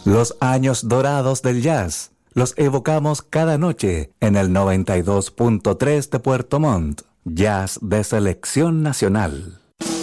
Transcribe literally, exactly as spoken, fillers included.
Los años dorados del jazz los evocamos cada noche en el noventa y dos punto tres de Puerto Montt. Jazz de selección nacional.